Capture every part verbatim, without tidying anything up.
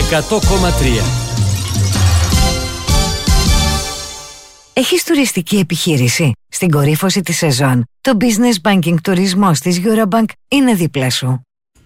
εκατό κόμμα τρία. Έχεις τουριστική επιχείρηση? Στην κορύφωση της σεζόν, το Business Banking τουρισμός της Eurobank είναι δίπλα σου.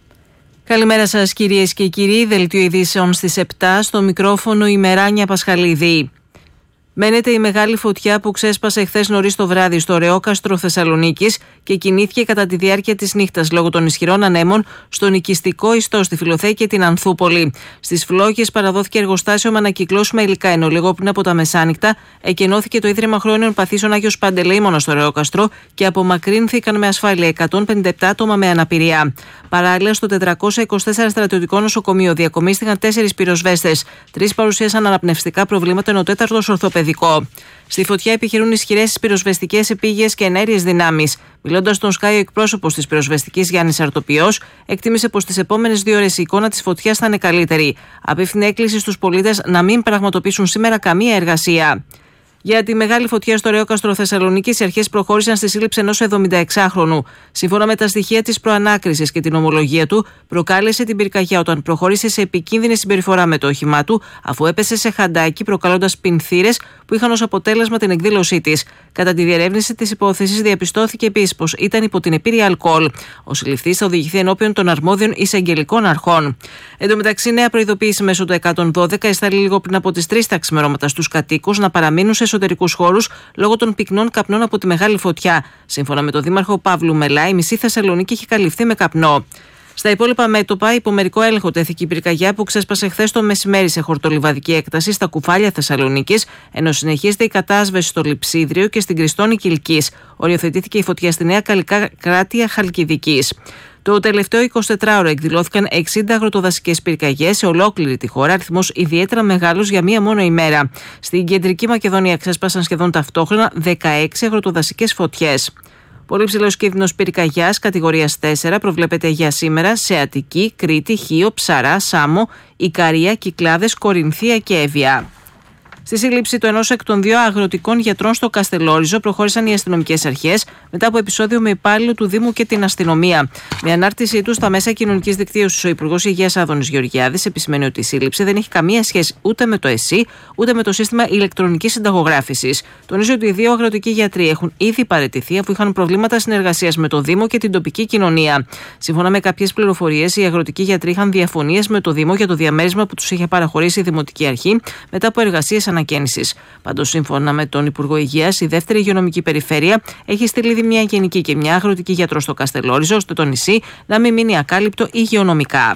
Καλημέρα σας κυρίες και κύριοι, δελτίο ειδήσεων στις επτά, στο μικρόφωνο η Μεράνια Πασχαλίδη. Μένεται η μεγάλη φωτιά που ξέσπασε χθες νωρίς το βράδυ στο Ρεόκαστρο Θεσσαλονίκης και κινήθηκε κατά τη διάρκεια της νύχτας λόγω των ισχυρών ανέμων στον οικιστικό ιστό στη Φιλοθέη και την Ανθούπολη. Στις Φλόγες παραδόθηκε εργοστάσιο με ανακυκλώσιμα υλικά, ενώ λίγο πριν από τα μεσάνυχτα εκενώθηκε το Ίδρυμα Χρόνιων Παθήσεων Άγιος Παντελεήμονας στο Ρεόκαστρο και απομακρύνθηκαν με ασφάλεια εκατόν πενήντα επτά άτομα με αναπηρία. Παράλληλα, στο τετρακόσια είκοσι τέσσερα στρατιωτικό νοσοκομείο διακομίστηκαν τέσσερις πυροσβέστες. Τρεις παρουσίασαν αναπνευστικά προβλήματα, ενώ ο τέταρτος ορθοπαιδικό. Στη φωτιά επιχειρούν ισχυρές πυροσβεστικές, επίγειες και ενέργειες δυνάμεις. Μιλώντας στον Sky, ο εκπρόσωπος της πυροσβεστικής Γιάννης Αρτοπιός εκτίμησε πως τις επόμενες δύο ώρες η εικόνα της φωτιάς θα είναι καλύτερη. Απίφθινε έκκληση στους πολίτες να μην πραγματοποιήσουν σήμερα καμία εργασία. Για τη μεγάλη φωτιά στο Ρεόκαστρο Θεσσαλονίκης, οι αρχές προχώρησαν στη σύλληψη ενός εβδομηνταεξάχρονου. Σύμφωνα με τα στοιχεία της προανάκρισης και την ομολογία του, προκάλεσε την πυρκαγιά όταν προχώρησε σε επικίνδυνη συμπεριφορά με το όχημά του, αφού έπεσε σε χαντάκι προκαλώντας πινθύρες που είχαν ως αποτέλεσμα την εκδήλωσή της. Κατά τη διερεύνηση της υπόθεσης, διαπιστώθηκε επίσης πως ήταν υπό την επίρρεια αλκοόλ. Ο συλληφθής θα οδηγηθεί ενώπιον των αρμόδιων εισαγγελικών αρχών. Εν τω μεταξύ, νέα προειδοποίηση μέσω του εκατόν δώδεκα εστάλει λίγο πριν από τις τρεις τα ξημερώματα στους κατοίκους να παραμείνουν σε εσωτερικούς χώρους λόγω των πυκνών καπνών από τη μεγάλη φωτιά. Σύμφωνα με τον Δήμαρχο Παύλου Μελά, η μισή Θεσσαλονίκη έχει καλυφθεί με καπνό. Στα υπόλοιπα μέτωπα, υπό μερικό έλεγχο τέθηκε η πυρκαγιά που ξέσπασε χθες το μεσημέρι σε χορτολιβαδική έκταση στα Κουφάλια Θεσσαλονίκης, ενώ συνεχίζεται η κατάσβεση στο Λειψίδριο και στην Κριστόνη Κιλκής. Οριοθετήθηκε η φωτιά στη Νέα Καλλικράτεια Χαλκιδικής. Το τελευταίο εικοσιτετράωρο εκδηλώθηκαν εξήντα αγροτοδασικές πυρκαγιές σε ολόκληρη τη χώρα, αριθμός ιδιαίτερα μεγάλος για μία μόνο ημέρα. Στην Κεντρική Μακεδονία ξέσπασαν σχεδόν ταυτόχρονα δεκαέξι αγροτοδασικές φωτιές. Πολύ ψηλός κίνδυνος πυρκαγιάς κατηγορίας τέσσερα προβλέπεται για σήμερα σε Αττική, Κρήτη, Χίο, Ψαρά, Σάμο, Ικαρία, Κυκλάδες, Κορινθία και Εύβοια. Στη σύλληψη του ενός εκ των δύο αγροτικών γιατρών στο Καστελόριζο προχώρησαν οι αστυνομικές αρχές μετά από επεισόδιο με υπάλληλο του Δήμου και την αστυνομία. Με ανάρτησή του στα μέσα κοινωνικής δικτύωσης, ο Υπουργός Υγείας Άδωνης Γεωργιάδης επισημαίνει ότι η σύλληψη δεν έχει καμία σχέση ούτε με το ΕΣΥ ούτε με το σύστημα ηλεκτρονικής συνταγογράφησης. Τονίζει ότι οι δύο αγροτικοί γιατροί έχουν ήδη παραιτηθεί αφού είχαν προβλήματα συνεργασίας με το Δήμο και την τοπική κοινωνία. Σύμφωνα με κάποιες πληροφορίες, οι αγροτικοί γιατροί είχαν διαφωνίες με το Δήμο για το διαμέρισμα που τους είχε παραχωρήσει η Δημοτική Αρχή μετά από εργασίες ανακαίνησης. Πάντως, σύμφωνα με τον Υπουργό Υγείας, η δεύτερη υγειονομική περιφέρεια έχει στείλει ήδη μια γενική και μια αγροτική γιατρό στο Καστελόριζο, ώστε το νησί να μην μείνει ακάλυπτο υγειονομικά.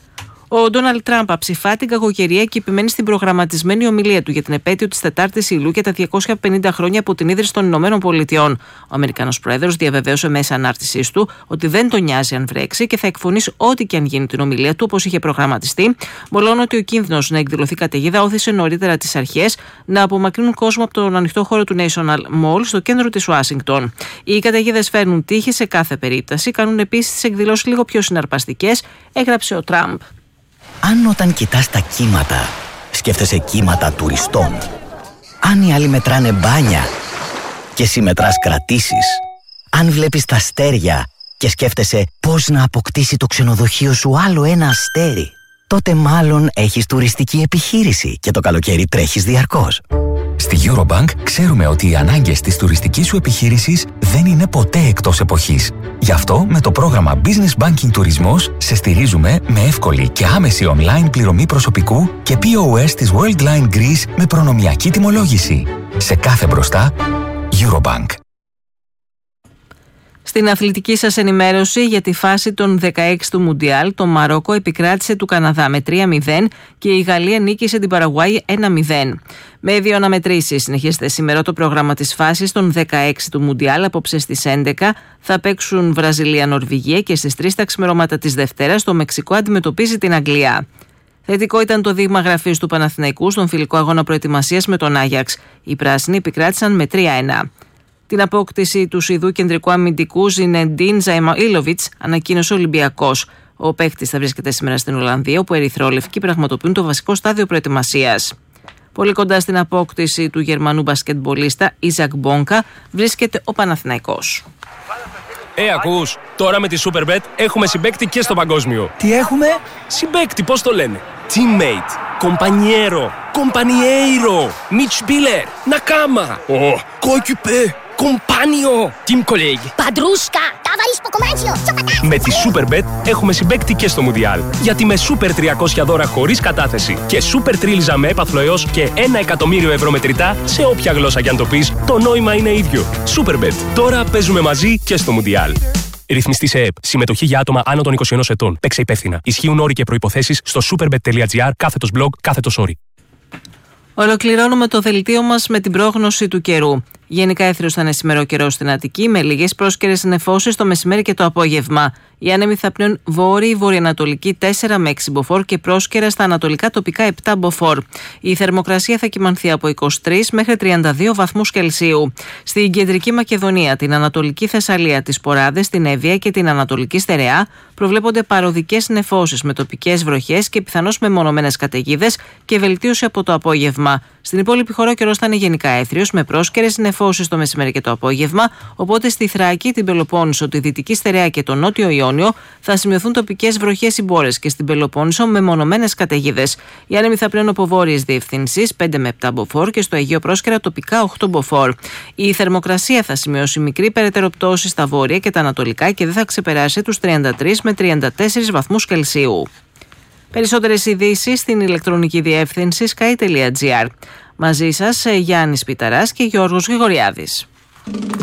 Ο Ντόναλντ Τραμπ αψηφά την κακοκαιρία και επιμένει στην προγραμματισμένη ομιλία του για την επέτειο της τετάρτης Ιουλίου και τα διακόσια πενήντα χρόνια από την ίδρυση των Ηνωμένων Πολιτειών. Ο Αμερικανός Πρόεδρος διαβεβαίωσε μέσα ανάρτησής του ότι δεν τον νοιάζει αν βρέξει και θα εκφωνήσει ό,τι και αν γίνει την ομιλία του όπως είχε προγραμματιστεί, μολόν ότι ο κίνδυνος να εκδηλωθεί καταιγίδα όθησε νωρίτερα τις αρχές να απομακρύνουν κόσμο από τον ανοιχτό χώρο του National Mall στο κέντρο της Ουάσιγκτον. Οι καταιγίδες φέρνουν τύχη σε κάθε περίπτωση, κάνουν επίσης τις εκδηλώσεις λίγο πιο συναρπαστικές, έγραψε ο Τραμπ. Αν όταν κοιτάς τα κύματα, σκέφτεσαι κύματα τουριστών. Αν οι άλλοι μετράνε μπάνια και εσύ μετράς κρατήσεις. Αν βλέπεις τα αστέρια και σκέφτεσαι πώς να αποκτήσει το ξενοδοχείο σου άλλο ένα αστέρι, τότε μάλλον έχεις τουριστική επιχείρηση και το καλοκαίρι τρέχεις διαρκώς. Στη Eurobank ξέρουμε ότι οι ανάγκες της τουριστικής σου επιχείρησης δεν είναι ποτέ εκτός εποχής. Γι' αυτό με το πρόγραμμα Business Banking Τουρισμός σε στηρίζουμε με εύκολη και άμεση online πληρωμή προσωπικού και πι ο ες της Worldline Greece με προνομιακή τιμολόγηση. Σε κάθε μπροστά, Eurobank. Στην αθλητική σας ενημέρωση για τη φάση των δεκαέξι του Μουντιάλ, το Μαρόκο επικράτησε του Καναδά με τρία μηδέν και η Γαλλία νίκησε την Παραγουάη ένα μηδέν. Με δύο αναμετρήσεις συνεχίζεται σήμερα το πρόγραμμα της φάσης των δεκαέξι του Μουντιάλ. Απόψε στις έντεκα θα παίξουν Βραζιλία-Νορβηγία και στις τρεις τα ξημερώματα της Δευτέρας το Μεξικό αντιμετωπίζει την Αγγλία. Θετικό ήταν το δείγμα γραφής του Παναθηναϊκού στον φιλικό αγώνα προετοιμασίας με τον Άγιαξ. Οι πράσινοι επικράτησαν με τρία ένα. Την απόκτηση του Σουηδού κεντρικού αμυντικού Ζινεντίν Ζαϊμαήλοβιτς ανακοίνωσε ο Ολυμπιακός. Ο παίκτης θα βρίσκεται σήμερα στην Ολλανδία, όπου οι ερυθρόλευκοι πραγματοποιούν το βασικό στάδιο προετοιμασίας. Πολύ κοντά στην απόκτηση του Γερμανού μπασκετμπολίστα Ιζακ Μπόνκα βρίσκεται ο Παναθηναϊκός. Ε, ακούς, τώρα με τη Superbet έχουμε συμπαίκτη και στο παγκόσμιο. Τι έχουμε? Συμπαίκτη, πώς το λένε? Teammate, compañero, compañeiro, Mitspieler, Nakama, oh, coéquipier, compagno, team colleague. Padrusca, ταβαρίσκο κομμάτσιο. Με τη Superbet έχουμε συμπαίκτη και στο Μουντιάλ. Γιατί με Super τριακόσια δώρα χωρίς κατάθεση και Super τρίλιζα με έπαθλο έως και ένα εκατομμύριο ευρώ μετρητά σε όποια γλώσσα κι αν το πεις, το νόημα είναι ίδιο. Superbet. Τώρα παίζουμε μαζί και στο Μουντιάλ. Ρυθμιστή σε ΕΕΠ. Συμμετοχή για άτομα άνω των είκοσι ένα ετών. Παίξε υπεύθυνα. Ισχύουν όροι και προϋποθέσεις στο superbet.gr κάθετος blog κάθετος όροι. Ολοκληρώνουμε το δελτίο μας με την πρόγνωση του καιρού. Γενικά έθριος θα είναι σήμερα καιρός στην Αττική, με λίγες πρόσκαιρες νεφώσεις το μεσημέρι και το απόγευμα. Οι άνεμοι θα πνέουν βόρειοι βορειοανατολική τέσσερα με έξι μποφόρ και πρόσκαιρα στα ανατολικά τοπικά επτά μποφόρ. Η θερμοκρασία θα κυμανθεί από είκοσι τρεις μέχρι τριάντα δύο βαθμούς Κελσίου. Στην κεντρική Μακεδονία, την Ανατολική Θεσσαλία, τις Ποράδες, την Εύβοια και την Ανατολική Στερεά προβλέπονται παροδικές νεφώσεις με τοπικές βροχές και πιθανώς μεμονωμένες καταιγίδες και βελτίωση από το απόγευμα. Στην υπόλοιπη χώρα ο καιρός θα είναι γενικά έθριος με πρόσκαιρες νεφώσεις το μεσημέρι και το απόγευμα, οπότε στη Θράκη, την Πελοπόννησο, τη Δυτική Στερεά και το Νότιο Ιόνιο θα σημειωθούν τοπικές βροχές ή μπόρες και στην Πελοπόννησο μεμονωμένες καταιγίδες. Οι άνεμοι θα πνέουν από βόρειες διευθύνσεις πέντε με επτά μποφόρ και στο Αιγαίο πρόσκαιρα τοπικά οκτώ μποφόρ. Η θερμοκρασία θα σημειώσει μικρή περαιτέρω πτώση στα βόρεια και τα ανατολικά και δεν θα ξεπεράσει τους τριάντα τρεις με τριάντα τέσσερις βαθμούς Κελσίου. Περισσότερες ειδήσεις στην ηλεκτρονική διεύθυνση sky τελεία gr. Μαζί σας Γιάννης Πιταράς και Γιώργος Γρηγοριάδης.